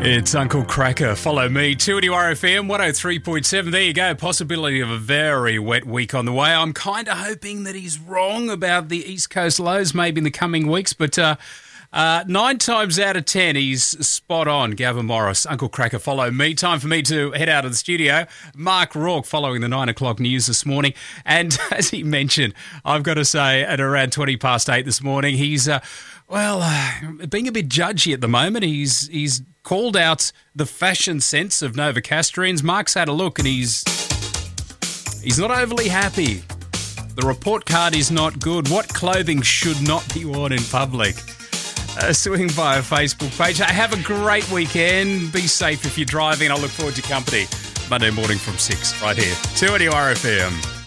It's Uncle Cracker. Follow me, 2NURFM 103.7. There you go. Possibility of a very wet week on the way. I'm kind of hoping that he's wrong about the East Coast lows maybe in the coming weeks, but 9 times out of 10, he's spot on. Gavin Morris, Uncle Cracker, follow me. Time for me to head out of the studio. Mark Rourke following the 9 o'clock news this morning. And as he mentioned, I've got to say, at around 20 past 8 this morning, he's, being a bit judgy at the moment. He's called out the fashion sense of Novocastrians. Mark's had a look and he's not overly happy. The report card is not good. What clothing should not be worn in public? Swing by our Facebook page. Hey, have a great weekend. Be safe if you're driving. I look forward to your company Monday morning from 6 right here. 2NURFM.